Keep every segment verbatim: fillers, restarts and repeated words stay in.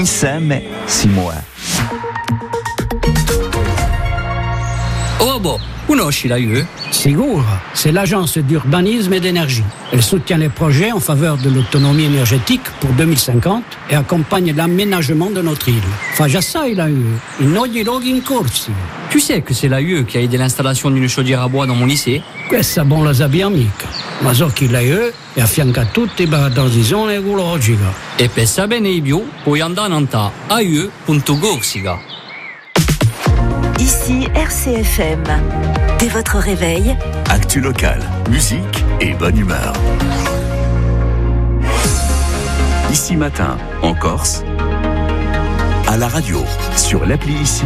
Insieme si muove. Oh boh, conosci la U E? Sicuro, c'est l'agence d'urbanisme et d'énergie. Elle soutient les projets en faveur de l'autonomie énergétique pour deux mille cinquante et accompagne l'aménagement de notre île. Fa già sai la U E, in ogni luogo in corsi. Tu sais que c'est la U E qui a aidé l'installation d'une chaudière à bois dans mon lycée? Questa bon la sappiamo mica, ma so che la U E è affiancata per la transizione ecologica. E per sapere di più puoi andare a a u e punto corsica. Ici R C F M. Dès votre réveil, Actu locale, musique et bonne humeur. Ici matin, en Corse, à la radio, sur l'appli Ici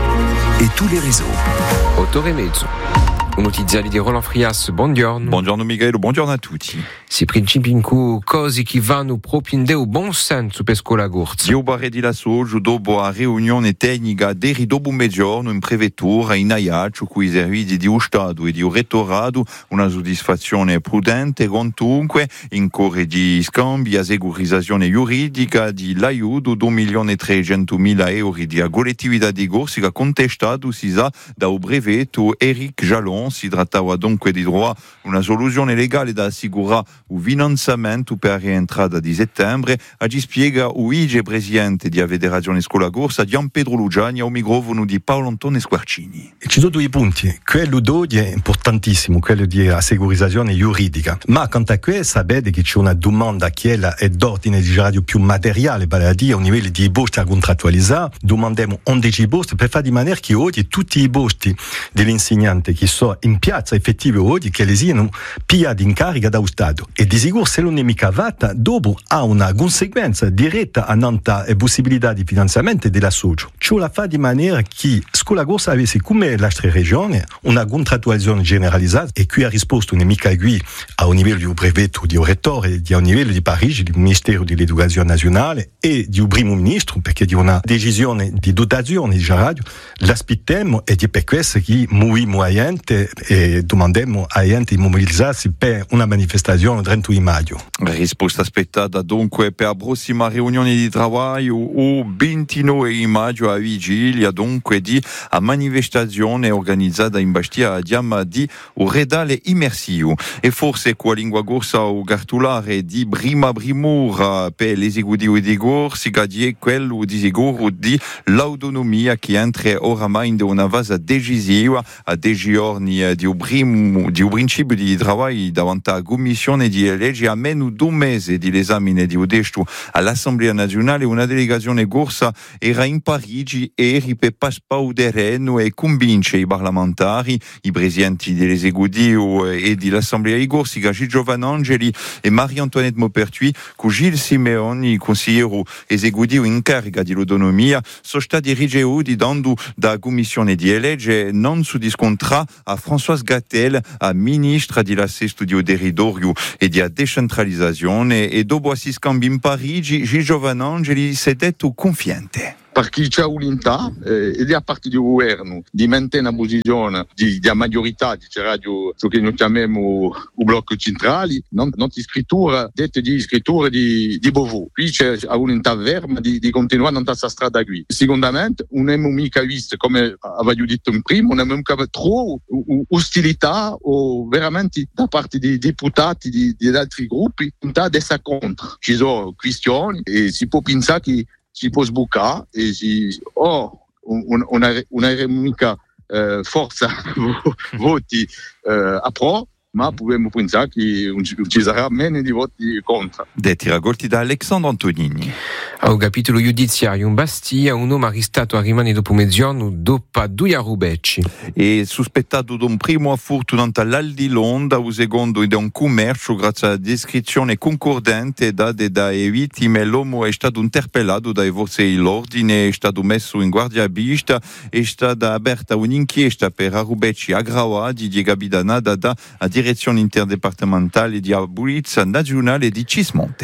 et tous les réseaux. Otto e mezzo. Notiziari di Roland Frias, buongiorno. Buongiorno Miguel, buongiorno a tutti. Si principi in cui cose che vanno proprio in deo buon senso per scuola corsa. Io barredi la soggio dopo la riunione tecnica deri dopo mezzogiorno in prefettura in Aiaccio con i servizi di Stato e di rettorato, una soddisfazione prudente quantunque in corre di scambi a segurizzazione giuridica di l'aiuto due milioni e trecentomila euro di collettività di Corsica contestato si sa da un brevetto Eric Jalon. Si trattava dunque di trovare una soluzione legale da assicurare un finanziamento per la rientrata di settembre. Oggi spiega il vicepresidente di Federazione Scuola Corsa, Gian Pedro Lugiani, al microfono di Paolo Antone Squarcini. Ci sono due punti. Quello d'oggi è importantissimo, quello di assicurazione giuridica. Ma quanto a questo, sapete che c'è una domanda che è d'ordine di radio più materiale, vale a dire a un livello di posti a contrattualizzare. Domandiamo undici posti per fare di maniera che oggi tutti i posti degli insegnanti che sono in piazza effettive oggi che le siano pigliati in carica da Stato e di sicuro se non è mica fatta dopo ha una conseguenza diretta a nanta possibilità di finanziamento dell'associo. Ciò la fa di maniera che Scuola Corsa avesse come l'altra regione una contrattualizzazione generalizzata e qui ha risposto non è mica qui a un livello di un brevetto di un rettore di un livello di Parigi, del Ministero dell'Educazione Nazionale e di un primo ministro perché di una decisione di dotazione di radio l'aspettiamo e di per questo che muoviamo a gente e domandiamo a gente di mobilizzarsi per una manifestazione il trentuno maggio. Risposta aspettata dunque per la prossima riunione di lavoro il ventinove maggio a vigilia dunque di a manifestazione organizzata in Bastia a Diama di un redale immersivo e forse con la lingua corsa o cartolare di prima primura per l'esecutivo di Corsica di quello di sicuro di l'autonomia che entra oramai in una fase decisiva a dei giorni di un, primo, di un principio di lavoro davanti alla Commissione di legge a meno di un mese di l'esame di un testo all'Assemblea Nazionale. Una delegazione corsa era in Parigi e ripeppa terreno e convince i parlamentari, i presidenti dell'esecutivo e dell'Assemblea di Corsica, Gilles Vanangeli e Marie-Antoinette Maupertuis, con Gilles Simeoni, consigliere esecutivo in carica dell'autonomia, sono stati ricevuti dando da Commissione di legge non su discontra a Françoise Gattel, a ministra di Assesto di Territorio e di Decentralizzazione e dopo si scambi in Parigi, Gilles Vanangeli si è detto confiante. Perché c'è unità eh, ed è a parte del governo di mantenere una posizione di, di maggiorità di radio, ciò che noi chiamiamo il blocco centrale, non, non di scrittura, dette di scrittura di, di Beauvau. Qui c'è unità ferma di, di continuare in questa strada qui. Secondamente, non abbiamo mica visto, come avevo detto in prima, non abbiamo mica troppo ostilità o veramente da parte dei deputati di, di altri gruppi, da essa contro. Ci sono questioni e si può pensare che si può sbucare e si oh, un, una, una mica eh, forza voti eh, a pro, ma possiamo pensare che ci sarà meno di voti contro. Detti raccolti da Alessandro Antonini. Al capitolo giudiziario in Bastia un uomo arrestato a rimane dopo mezzogiorno dopo due rubecci. E sospettato di un primo furto all'Aldilonda, un secondo di un commercio grazie alla descrizione concordante date dalle vittime. L'uomo è stato interpellato dalle forze dell'ordine, è stato messo in guardia vista, è stata aperta un'inchiesta per rubecci aggravati di capitanata da direzione interdepartamentale di Polizia Nazionale di Cismonte.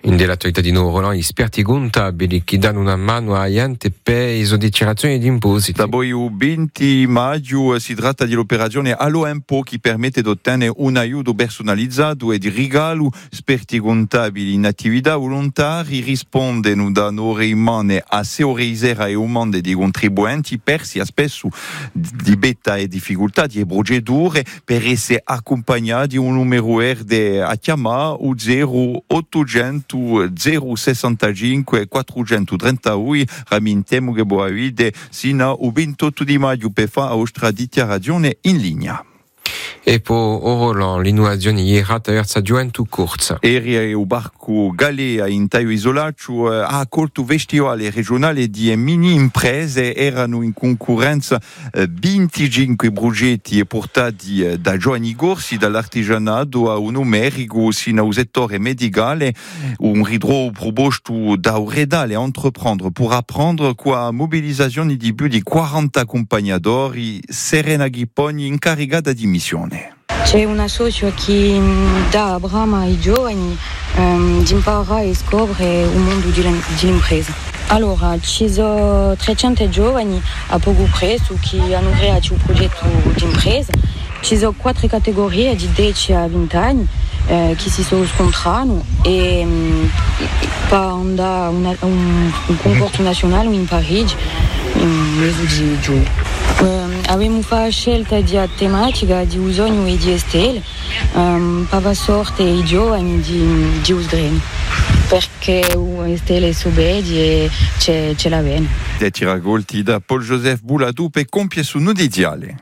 In dell'attualità di nuovo Roland, esperti contabili che danno una mano agli enti per le dichiarazioni di imposti. Da poi il venti maggio si tratta dell'operazione Allo Impo che permette di ottenere un aiuto personalizzato e di regalo. Esperti contabili in attività volontaria rispondono da ore in mano a seorizzare le domande dei contribuenti persi spesso di betta e difficoltà di procedure per essere accompagnati un numero verde a chiamare o zero ottocento zero sessantacinque quattrocentotrentadue. Ramintiamo che buona vita sino al ventotto di maggio per fare la vostra dichiarazione in linea. E poi Roland, l'innovazione ieri attraverso Gioventù Corsa. Ieri il barco Galea in Taio Isolato ha accolto festivale regionale di mini imprese. Erano in concorrenza venticinque progetti portati da giovani corsi, dall'artigianato a un numerico sino al settore medicale. Un ridro proposto da Redale a Entreprendre per apprendere con la mobilizzazione di più di quaranta accompagnatori. Serena Ghipponi, incaricata di missione. C'è una socio che dà a brama ai giovani um, di imparare e scoprire il mondo dell'impresa. Allora, ci sono trecento giovani a poco prezzo che hanno creato un progetto di impresa. Ci sono quattro categorie di dieci a venti anni eh, che si sono scontrano e um, per andare a un, un, un concorso nazionale in Parigi in mese di giugno. Um, abbiamo fatto la scelta di tematica di Usogno e di Estelle um, per la sorte ai giovani di, di Usgreni, perché Estelle è sobedi e c'è, c'è la bene. Detti raccolti da Paul Joseph Bouladou per compiere su Nudidiale.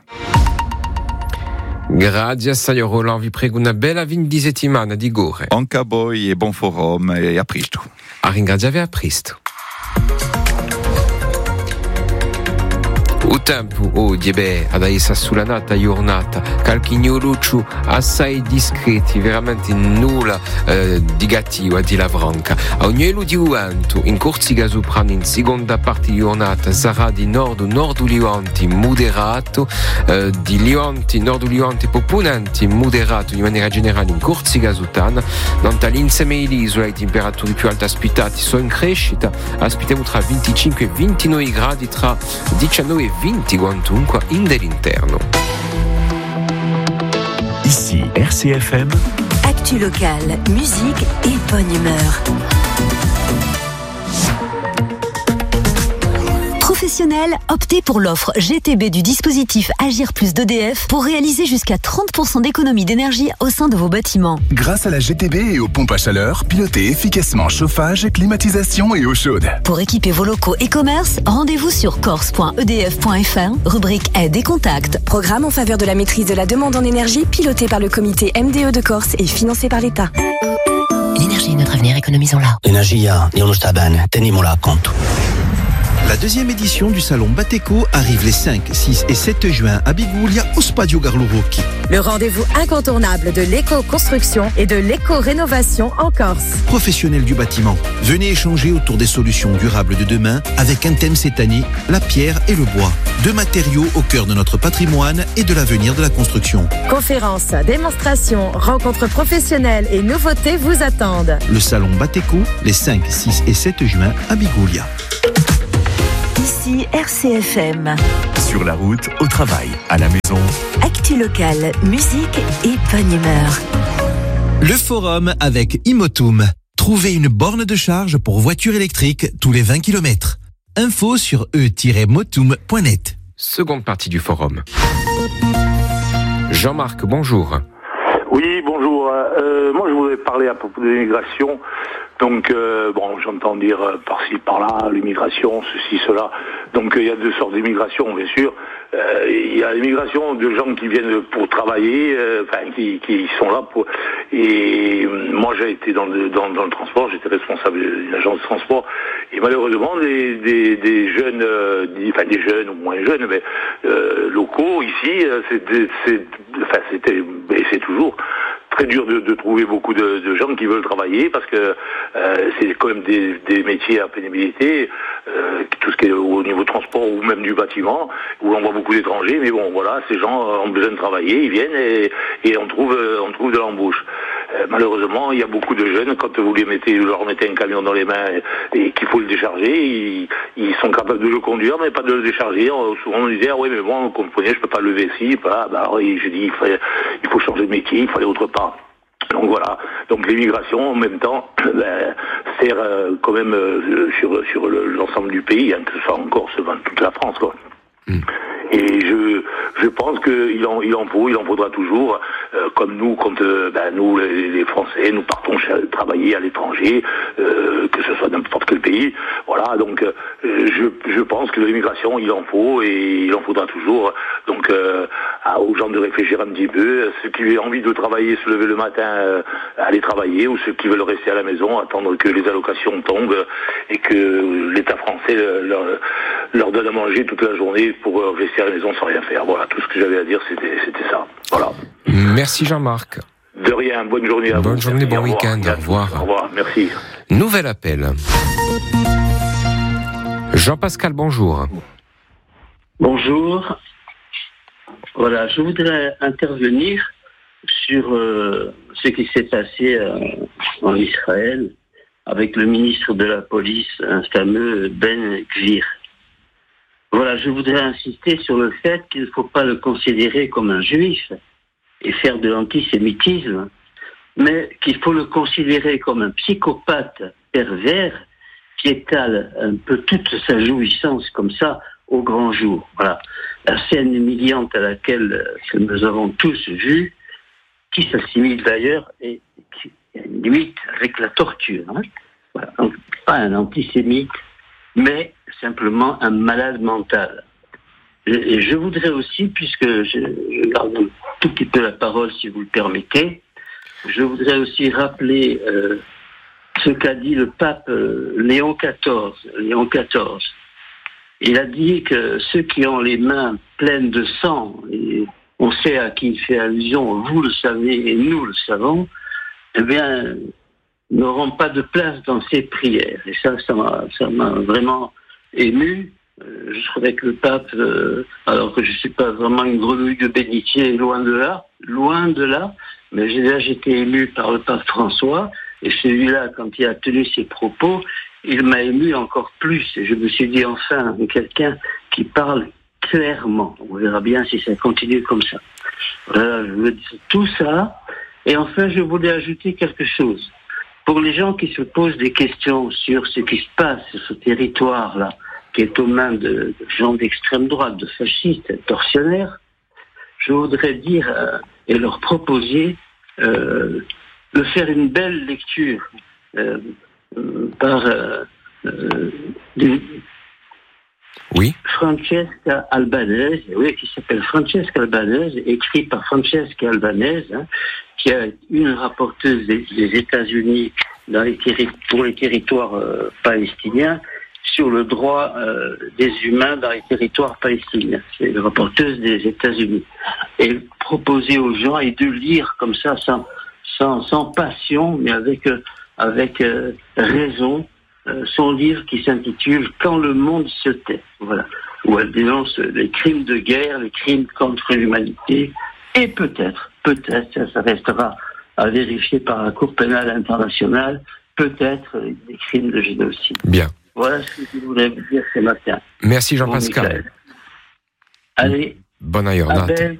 Grazie a Saio Roland, vi prego una bella fin di settimana di gore. Anche a voi e buon forum e a presto. A ringraziare a presto. O tempo oggi beh, adesso sulla nata giornata, calchigno luccio assai discreti, veramente nulla eh, di cattivo a di la branca. A ognuno di vento, in Corsica soprano in seconda parte di giornata sarà di nord nord livanti moderato, eh, di livanti nord livanti proponenti moderato di maniera generale in Corsica Sutana. Nell'insieme dell'isola le temperature più alte aspettate sono in crescita, aspettiamo tra venticinque e ventinove gradi, tra diciannove e venti quantunque in dell'interno. Ici R C F M. Actu locale, musique et bonne humeur. Professionnels, optez pour l'offre G T B du dispositif Agir Plus d'E D F pour réaliser jusqu'à trente pour cent d'économie d'énergie au sein de vos bâtiments. Grâce à la G T B et aux pompes à chaleur, pilotez efficacement chauffage, climatisation et eau chaude. Pour équiper vos locaux et commerces, rendez-vous sur corse point e d f point f r, rubrique aide et contact. Programme en faveur de la maîtrise de la demande en énergie, piloté par le comité M D E de Corse et financé par l'État. L'énergie est notre avenir, économisons-la. Energia, non staban, tenimola a conto. La deuxième édition du salon Bateco arrive les cinq, six et sept juin à Biguglia au Spadio Garlurocchi. Le rendez-vous incontournable de l'éco-construction et de l'éco-rénovation en Corse. Professionnels du bâtiment, venez échanger autour des solutions durables de demain avec un thème cette année, la pierre et le bois. Deux matériaux au cœur de notre patrimoine et de l'avenir de la construction. Conférences, démonstrations, rencontres professionnelles et nouveautés vous attendent. Le salon Bateco, les cinq, six et sept juin à Biguglia. Ici R C F M. Sur la route, au travail, à la maison. Actu locale, musique et bonne humeur. Le forum avec Imotum. Trouvez une borne de charge pour voiture électrique tous les vingt kilomètres. Info sur e tiret motum point net. Seconde partie du forum. Jean-Marc, bonjour. Oui, bonjour. Euh, moi, je voudrais parler à propos de l'immigration. Donc, euh, bon, j'entends dire euh, par-ci, par-là, l'immigration, ceci, cela. Donc, il euh, y a deux sortes d'immigration, bien sûr. Il euh, y a l'immigration de gens qui viennent pour travailler, enfin, euh, qui, qui sont là pour... Et euh, moi, j'ai été dans le, dans, dans le transport, j'étais responsable d'une agence de transport. Et malheureusement, des, des, des jeunes, euh, enfin, des jeunes ou moins jeunes, mais euh, locaux, ici, c'est, c'est, enfin, c'était, et c'est toujours... très dur de, de trouver beaucoup de, de gens qui veulent travailler parce que euh, c'est quand même des, des métiers à pénibilité, euh, tout ce qui est au niveau transport ou même du bâtiment, où on voit beaucoup d'étrangers, mais bon voilà, ces gens ont besoin de travailler, ils viennent et, et on trouve on trouve de l'embauche. euh, malheureusement, il y a beaucoup de jeunes, quand vous les mettez, vous leur mettez un camion dans les mains et, et qu'il faut le décharger, ils, ils sont capables de le conduire, mais pas de le décharger. On, souvent on disait, ah oui, mais bon, vous comprenez, je peux pas le lever ici. Bah, bah, oui, j'ai dit, il, fallait, il faut changer de métier, il faut aller autre part. Donc voilà, donc l'immigration en même temps ben, sert euh, quand même euh, sur, sur le, l'ensemble du pays, hein, que ce soit en Corse, dans toute la France, quoi. Mm. Et je je pense qu'il en il en faut, il en faudra toujours, euh, comme nous, quand euh, ben, nous les, les Français, nous partons travailler à l'étranger, euh, que ce soit dans n'importe quel pays. Voilà, donc euh, je je pense que l'immigration, il en faut et il en faudra toujours. Donc euh, à, aux gens de réfléchir un petit peu, ceux qui ont envie de travailler, se lever le matin, euh, aller travailler, ou ceux qui veulent rester à la maison, attendre que les allocations tombent et que l'État français leur, leur donne à manger toute la journée pour euh, rester à la maison sans rien faire. Voilà, tout ce que j'avais à dire, c'était, c'était ça. Voilà. Merci Jean-Marc. De rien, bonne journée à bonne vous. Bonne journée, bon week-end, au revoir. Au revoir, merci. Nouvel appel. Jean-Pascal, bonjour. Bonjour. Voilà, je voudrais intervenir sur euh, ce qui s'est passé euh, en Israël avec le ministre de la Police, un fameux Ben Gvir. Voilà, je voudrais insister sur le fait qu'il ne faut pas le considérer comme un juif et faire de l'antisémitisme, mais qu'il faut le considérer comme un psychopathe pervers qui étale un peu toute sa jouissance comme ça au grand jour. Voilà, la scène humiliante à laquelle que nous avons tous vu, qui s'assimile d'ailleurs et qui limite avec la torture. Hein. Voilà. Donc, pas un antisémite, mais simplement un malade mental. Et je voudrais aussi, puisque je, je garde un tout petit peu la parole, si vous le permettez, je voudrais aussi rappeler euh, ce qu'a dit le pape euh, Léon quatorze. Léon quatorze. Il a dit que ceux qui ont les mains pleines de sang, et on sait à qui il fait allusion, vous le savez et nous le savons, eh bien, n'auront pas de place dans ses prières. Et ça, ça m'a, ça m'a vraiment ému. Euh, je trouvais que le pape, euh, alors que je ne suis pas vraiment une grenouille de bénitier, loin de là, loin de là, mais j'ai déjà été ému par le pape François, et celui-là, quand il a tenu ses propos, il m'a ému encore plus. Et je me suis dit, enfin, quelqu'un qui parle clairement. On verra bien si ça continue comme ça. Voilà, je veux dire tout ça. Et enfin, je voulais ajouter quelque chose. Pour les gens qui se posent des questions sur ce qui se passe sur ce territoire-là, qui est aux mains de, de gens d'extrême droite, de fascistes, de tortionnaires, je voudrais dire euh, et leur proposer euh, de faire une belle lecture euh, euh, par euh, euh, du, oui. Francesca Albanese, oui, qui s'appelle Francesca Albanese, écrit par Francesca Albanese, hein, qui est une rapporteuse des, des États-Unis dans les terri- pour les territoires euh, palestiniens sur le droit euh, des humains dans les territoires palestiniens. C'est une rapporteuse des États-Unis. Et proposer aux gens et de lire comme ça, sans, sans, sans passion, mais avec, euh, avec euh, raison, euh, son livre qui s'intitule « Quand le monde se tait ». Voilà. Où elle dénonce les crimes de guerre, les crimes contre l'humanité, et peut-être, peut-être, ça, ça restera à vérifier par la Cour pénale internationale, peut-être des crimes de génocide. Bien. Voilà ce que je voulais vous dire ce matin. Merci Jean-Pascal. Allez. Bonne journée.